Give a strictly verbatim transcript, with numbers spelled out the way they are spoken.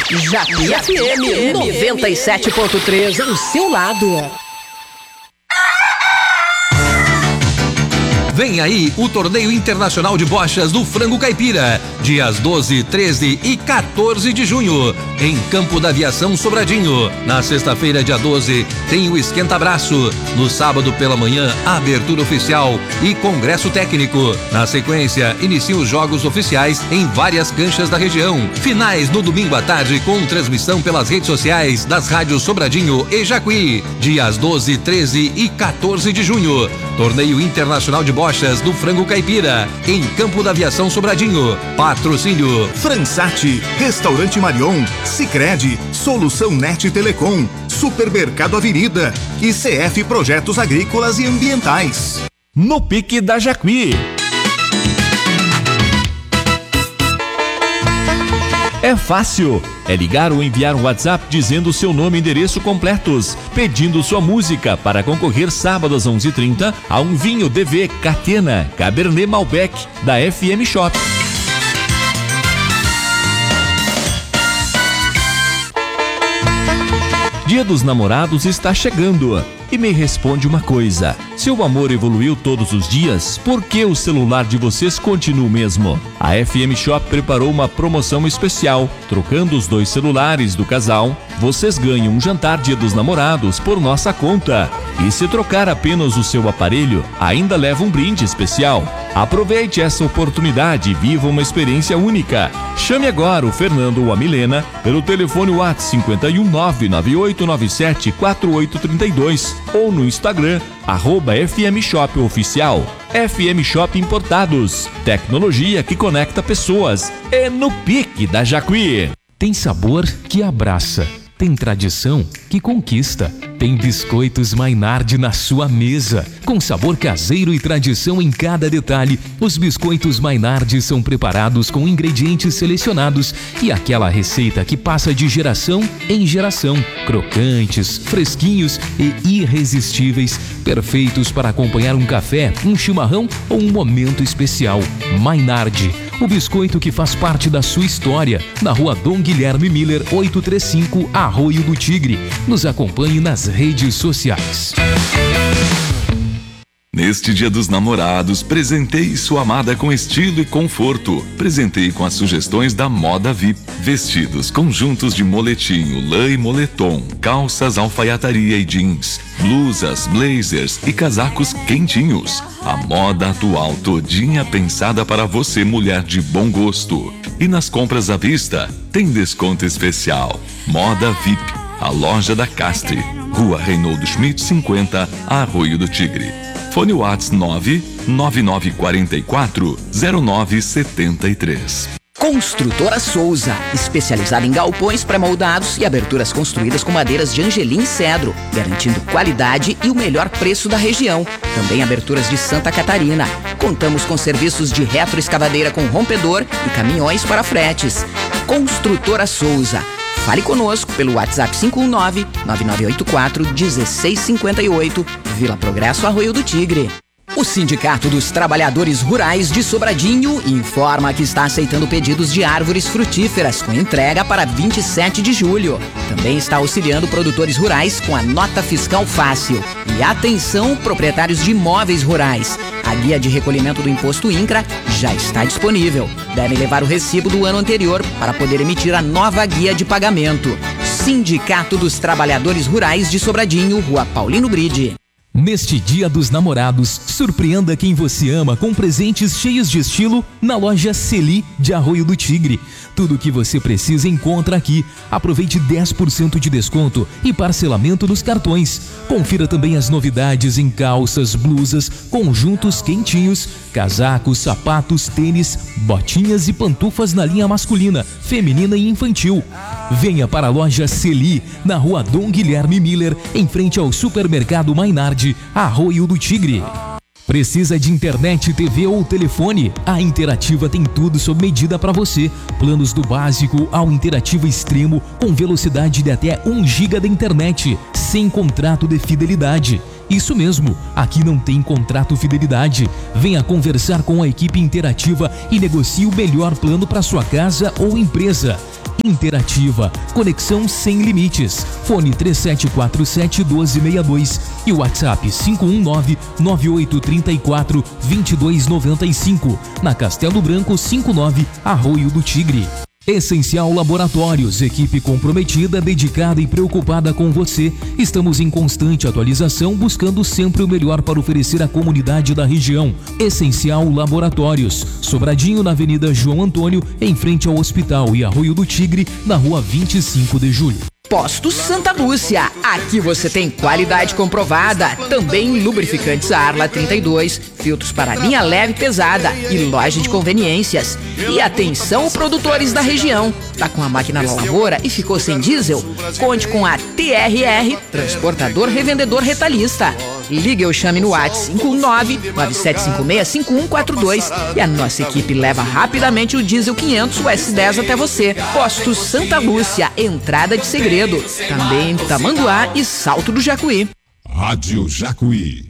Jacuí F M noventa e sete ponto três, ao seu lado. Vem aí o Torneio Internacional de Bochas do Frango Caipira, dias doze, treze e quatorze de junho, em Campo da Aviação Sobradinho. Na sexta-feira, dia doze, tem o esquenta-braço. No sábado pela manhã, a abertura oficial e congresso técnico. Na sequência, iniciam os jogos oficiais em várias canchas da região. Finais no domingo à tarde, com transmissão pelas redes sociais das rádios Sobradinho e Jacuí, dias doze, treze e quatorze de junho. Torneio Internacional de Bochas do Frango Caipira, em Campo da Aviação Sobradinho. Patrocínio Fransat, Restaurante Marion, Sicredi, Solução Net Telecom, Supermercado Avenida e C F Projetos Agrícolas e Ambientais. No Pique da Jacuí. É fácil, é ligar ou enviar um WhatsApp dizendo seu nome e endereço completos, pedindo sua música para concorrer sábado às onze e trinta a um vinho D V Catena Cabernet Malbec da F M Shop. Dia dos Namorados está chegando. E me responde uma coisa: se o amor evoluiu todos os dias, por que o celular de vocês continua o mesmo? A F M Shop preparou uma promoção especial. Trocando os dois celulares do casal, vocês ganham um jantar Dia dos Namorados por nossa conta. E se trocar apenas o seu aparelho, ainda leva um brinde especial. Aproveite essa oportunidade e viva uma experiência única. Chame agora o Fernando ou a Milena pelo telefone WhatsApp cinco um nove nove oito nove sete quatro oito três dois ou no Instagram, arroba F M Shop Oficial. F M Shop Importados, tecnologia que conecta pessoas. É no Pique da Jacuí. Tem sabor que abraça, tem tradição que conquista. Tem biscoitos Maynard na sua mesa, com sabor caseiro e tradição em cada detalhe. Os biscoitos Maynard são preparados com ingredientes selecionados e aquela receita que passa de geração em geração. Crocantes, fresquinhos e irresistíveis, perfeitos para acompanhar um café, um chimarrão ou um momento especial. Maynard, o biscoito que faz parte da sua história. Na rua Dom Guilherme Miller, oitocentos e trinta e cinco, Arroio do Tigre. Nos acompanhe nas redes sociais. Neste Dia dos Namorados, presenteie sua amada com estilo e conforto. Presenteie com as sugestões da Moda V I P. Vestidos, conjuntos de moletinho, lã e moletom, calças, alfaiataria e jeans, blusas, blazers e casacos quentinhos. A moda atual todinha pensada para você, mulher de bom gosto. E nas compras à vista, tem desconto especial. Moda V I P, a loja da Castre. Rua Reinaldo Schmidt cinquenta, Arroio do Tigre. Fone WhatsApp nove nove nove quatro quatro zero nove sete três. Construtora Souza, especializada em galpões pré-moldados e aberturas construídas com madeiras de angelim e cedro, garantindo qualidade e o melhor preço da região. Também aberturas de Santa Catarina. Contamos com serviços de retroescavadeira com rompedor e caminhões para fretes. Construtora Souza. Fale conosco pelo WhatsApp cinco um nove nove nove oito quatro um seis cinco oito, Vila Progresso, Arroio do Tigre. O Sindicato dos Trabalhadores Rurais de Sobradinho informa que está aceitando pedidos de árvores frutíferas com entrega para vinte e sete de julho. Também está auxiliando produtores rurais com a nota fiscal fácil. E atenção, proprietários de imóveis rurais. A guia de recolhimento do Imposto INCRA já está disponível. Devem levar o recibo do ano anterior para poder emitir a nova guia de pagamento. Sindicato dos Trabalhadores Rurais de Sobradinho, Rua Paulino Bride. Neste Dia dos Namorados, surpreenda quem você ama com presentes cheios de estilo na loja Celi de Arroio do Tigre. Tudo o que você precisa encontra aqui. Aproveite dez por cento de desconto e parcelamento nos cartões. Confira também as novidades em calças, blusas, conjuntos quentinhos, casacos, sapatos, tênis, botinhas e pantufas na linha masculina, feminina e infantil. Venha para a loja Celi, na rua Dom Guilherme Miller, em frente ao supermercado Maynard, Arroio do Tigre. Precisa de internet, T V ou telefone? A Interativa tem tudo sob medida para você. Planos do básico ao interativo extremo, com velocidade de até um giga de internet, sem contrato de fidelidade. Isso mesmo, aqui não tem contrato fidelidade. Venha conversar com a equipe Interativa e negocie o melhor plano para sua casa ou empresa. Interativa, conexão sem limites. Fone três sete quatro sete, um dois seis dois e o WhatsApp cinco um nove, nove oito três quatro, dois dois nove cinco. Na Castelo Branco cinquenta e nove, Arroio do Tigre. Essencial Laboratórios, equipe comprometida, dedicada e preocupada com você. Estamos em constante atualização, buscando sempre o melhor para oferecer à comunidade da região. Essencial Laboratórios, Sobradinho, na Avenida João Antônio, em frente ao Hospital, e Arroio do Tigre, na Rua vinte e cinco de julho. Posto Santa Lúcia, aqui você tem qualidade comprovada, também lubrificantes Arla trinta e dois, filtros para linha leve e pesada e loja de conveniências. E atenção, produtores da região, tá com a máquina na lavoura e ficou sem diesel? Conte com a T R R, transportador revendedor retalhista. Ligue ou chame no WhatsApp cinco um nove, nove sete cinco seis, cinco um quatro dois e a nossa equipe leva rapidamente o diesel quinhentos U S dez até você. Posto Santa Lúcia, entrada de Segredo, também Tamanduá e Salto do Jacuí. Rádio Jacuí.